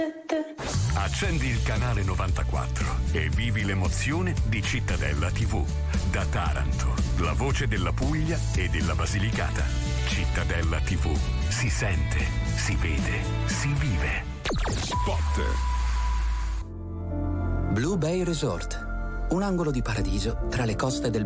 Accendi il canale 94 e vivi l'emozione di Cittadella TV. Da Taranto, la voce della Puglia e della Basilicata. Cittadella TV. Si sente, si vede, si vive. Spot. Blue Bay Resort. Un angolo di paradiso tra le coste del